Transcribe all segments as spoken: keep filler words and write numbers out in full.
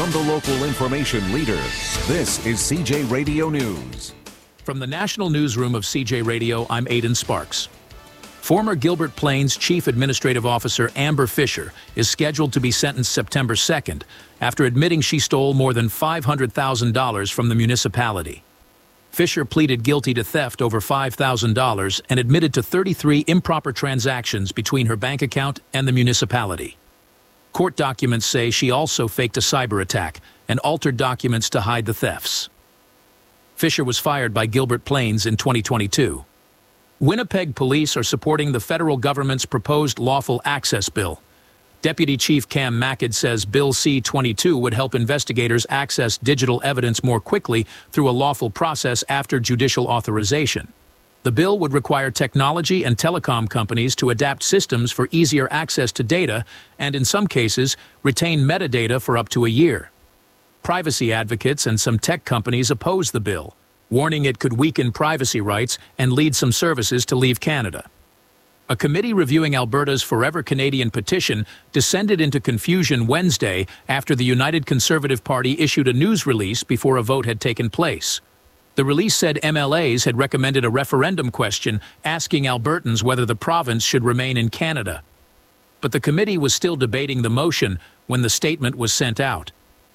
from the local information leader, this is C J Radio News. From the National Newsroom of C J Radio, I'm Aidan Sparks. Former Gilbert Plains Chief Administrative Officer Amber Fisher is scheduled to be sentenced September second after admitting she stole more than five hundred thousand dollars from the municipality. Fisher pleaded guilty to theft over five thousand dollars and admitted to thirty-three improper transactions between her bank account and the municipality. Court documents say she also faked a cyber attack and altered documents to hide the thefts. Fisher was fired by Gilbert Plains in twenty twenty-two. Winnipeg police are supporting the federal government's proposed lawful access bill. Deputy Chief Cam Mackid says Bill C twenty-two would help investigators access digital evidence more quickly through a lawful process after judicial authorization. The bill would require technology and telecom companies to adapt systems for easier access to data and, in some cases, retain metadata for up to a year. Privacy advocates and some tech companies oppose the bill, warning it could weaken privacy rights and lead some services to leave Canada. A committee reviewing Alberta's Forever Canadian petition descended into confusion Wednesday after the United Conservative Party issued a news release before a vote had taken place. The release said M L As had recommended a referendum question asking Albertans whether the province should remain in Canada. But the committee was still debating the motion when the statement was sent out.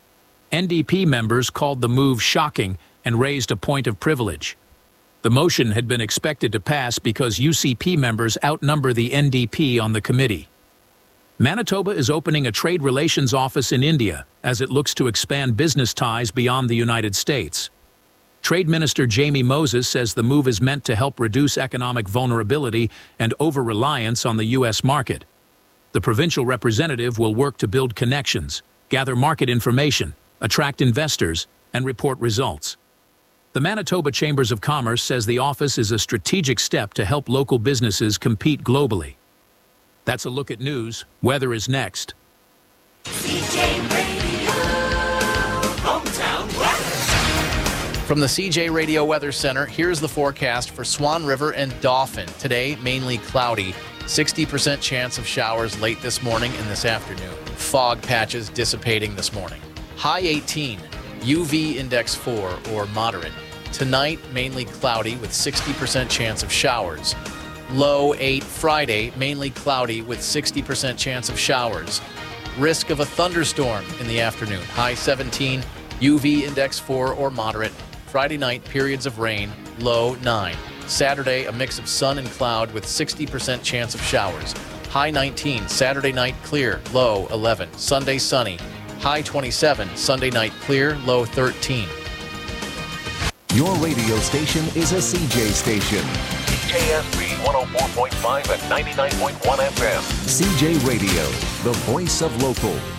N D P members called the move shocking and raised a point of privilege. The motion had been expected to pass because U C P members outnumber the N D P on the committee. Manitoba is opening a trade relations office in India as it looks to expand business ties beyond the United States. Trade Minister Jamie Moses says the move is meant to help reduce economic vulnerability and over-reliance on the U S market. The provincial representative will work to build connections, gather market information, attract investors, and report results. The Manitoba Chambers of Commerce says the office is a strategic step to help local businesses compete globally. That's a look at news. Weather is next. C J Radio, hometown weather. From the C J Radio Weather Center, here's the forecast for Swan River and Dauphin. Today, mainly cloudy. sixty percent chance of showers late this morning and this afternoon. Fog patches dissipating this morning. High eighteen. U V index four or moderate. Tonight, mainly cloudy with sixty percent chance of showers. Low eight Friday, mainly cloudy with sixty percent chance of showers. Risk of a thunderstorm in the afternoon. High seventeen, U V index four or moderate. Friday night, periods of rain. Low nine. Saturday, a mix of sun and cloud with sixty percent chance of showers. High nineteen, Saturday night clear. Low eleven. Sunday sunny. High twenty-seven, Sunday night clear, low thirteen. Your radio station is a C J station. C J S B one oh four point five and ninety-nine point one F M. C J Radio, the voice of local.